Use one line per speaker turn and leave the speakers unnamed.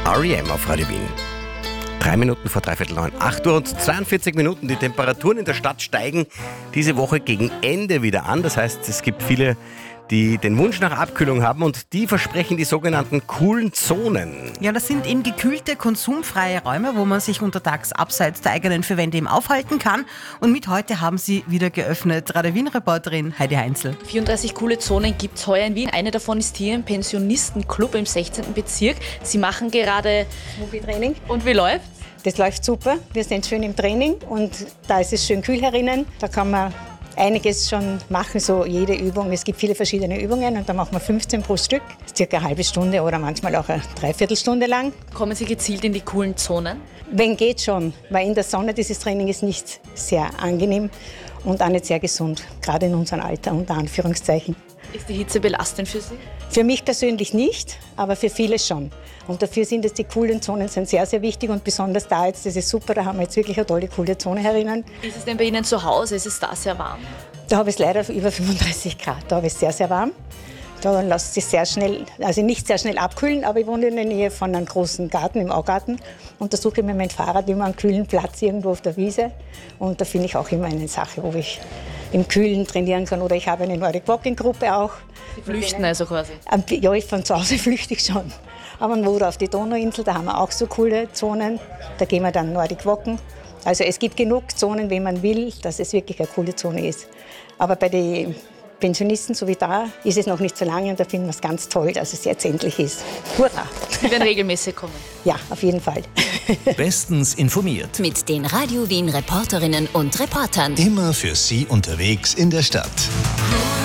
R.E.M. auf Radio Wien. 3 Minuten vor 8:45, 8 Uhr und 42 Minuten. Die Temperaturen in der Stadt steigen diese Woche gegen Ende wieder an. Das heißt, es gibt viele, die den Wunsch nach Abkühlung haben und die versprechen die sogenannten coolen Zonen.
Ja, das sind eben gekühlte, konsumfreie Räume, wo man sich untertags abseits der eigenen vier Wände eben aufhalten kann. Und mit heute haben sie wieder geöffnet. Radio Wien-Reporterin Heidi Heinzel.
34 coole Zonen gibt es heuer in Wien. Eine davon ist hier im Pensionistenclub im 16. Bezirk. Sie machen gerade
Smoothie-Training.
Und wie läuft's?
Das läuft super. Wir sind schön im Training und da ist es schön kühl herinnen. Da kann man einiges schon machen, so jede Übung. Es gibt viele verschiedene Übungen und da machen wir 15 pro Stück. Circa eine halbe Stunde oder manchmal auch eine Dreiviertelstunde lang.
Kommen Sie gezielt in die coolen Zonen?
Wenn geht schon, weil in der Sonne dieses Training ist nicht sehr angenehm und auch nicht sehr gesund, gerade in unserem Alter, unter Anführungszeichen.
Ist die Hitze belastend für Sie?
Für mich persönlich nicht, aber für viele schon. Und dafür sind es die coolen Zonen sind sehr, sehr wichtig und besonders da jetzt, das ist super, da haben wir jetzt wirklich eine tolle, coole Zone herinnen.
Ist es denn bei Ihnen zu Hause? Ist es da sehr warm?
Da habe ich es leider über 35 Grad, da habe ich es sehr, sehr warm. Da lässt sich sehr schnell, also nicht sehr schnell abkühlen, aber ich wohne in der Nähe von einem großen Garten, im Augarten. Und da suche ich mir mein Fahrrad immer einen kühlen Platz irgendwo auf der Wiese. Und da finde ich auch immer eine Sache, wo ich im Kühlen trainieren kann. Oder ich habe eine Nordic Walking Gruppe auch.
Sie flüchten also quasi?
Ja, von zu Hause flüchte ich schon. Aber oder auf die Donauinsel, da haben wir auch so coole Zonen. Da gehen wir dann Nordic Walken. Also es gibt genug Zonen, wenn man will, dass es wirklich eine coole Zone ist. Aber bei den Pensionisten, so wie da, ist es noch nicht so lange und da finden wir es ganz toll, dass es jetzt endlich ist. Hurra!
Sie werden regelmäßig kommen?
Ja, auf jeden Fall.
Bestens informiert.
Mit den Radio Wien Reporterinnen und Reportern.
Immer für Sie unterwegs in der Stadt.